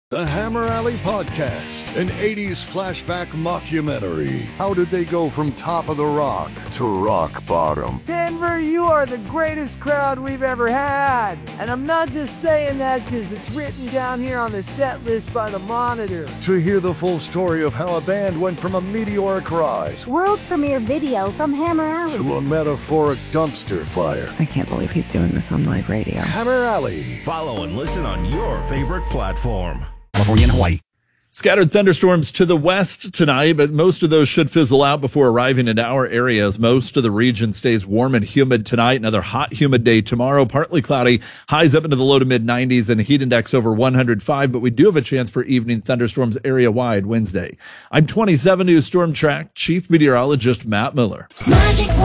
The Hammer Alley Podcast, an 80s flashback mockumentary. How did they go from top of the rock to rock bottom? Denver, you are the greatest crowd we've ever had. And I'm not just saying that because it's written down here on the set list by the Monitor. To hear the full story of how a band went from a meteoric rise, world premiere video from Hammer Alley, to a metaphoric dumpster fire. I can't believe he's doing this on live radio. Hammer Alley. Follow and listen on your favorite platform. California and Hawaii. Scattered thunderstorms to the west tonight, but most of those should fizzle out before arriving into our areas. Most of the region stays warm and humid tonight. Another hot, humid day tomorrow. Partly cloudy, highs up into the low to mid 90s and a heat index over 105. But we do have a chance for evening thunderstorms area wide Wednesday. I'm 27 News Storm Track Chief Meteorologist Matt Miller. Magic